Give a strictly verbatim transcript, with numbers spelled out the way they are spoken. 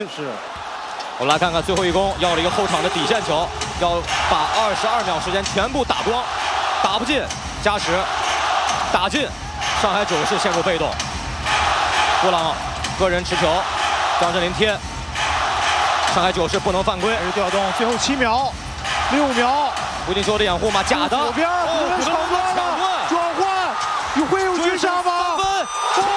是， 我们来看看最后一攻，要了一个后场的底线球，要把二十二秒时间全部打光，打不进，加时，打进，上海九市陷入被动。布朗个人持球，张镇麟贴，上海九市不能犯规。 调动，最后七秒，六秒， 吴金修的掩护吗？假的。 左边， 哦， 抢断了，转换，有会有绝杀吗？